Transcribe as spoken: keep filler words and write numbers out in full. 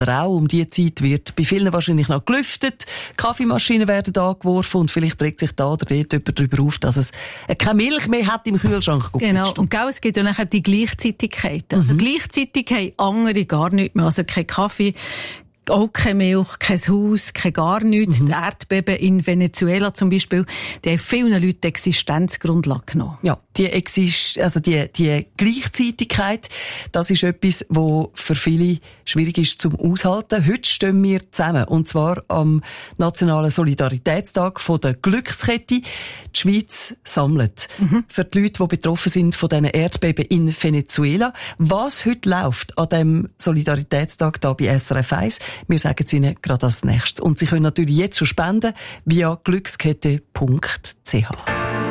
Auch um diese Zeit wird bei vielen wahrscheinlich noch gelüftet, Kaffeemaschinen werden angeworfen und vielleicht regt sich da oder dort jemand darüber auf, dass es keine Milch mehr hat im Kühlschrank. Genau, und gell, es gibt ja nachher die Gleichzeitigkeit. Also mhm. gleichzeitig haben andere gar nichts mehr, also kein Kaffee, auch keine Milch, kein Haus, kein gar nichts. Mhm. Die Erdbeben in Venezuela zum Beispiel, die haben vielen Leuten die Existenzgrundlage genommen. Ja, die, Exist- also die, die Gleichzeitigkeit, das ist etwas, was für viele schwierig ist zum Aushalten. Heute stehen wir zusammen, und zwar am Nationalen Solidaritätstag von der Glückskette. Die Schweiz sammelt mhm. für die Leute, die betroffen sind von diesen Erdbeben in Venezuela. Was heute läuft an dem Solidaritätstag da bei S R F eins, wir sagen es Ihnen gerade als nächstes. Und Sie können natürlich jetzt schon spenden via glückskette punkt c h.